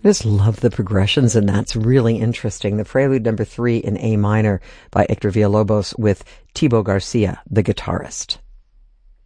I just love the progressions, and that's really interesting. The Prelude number 3 in A minor by Hector Villalobos with Thibaut Garcia, the guitarist.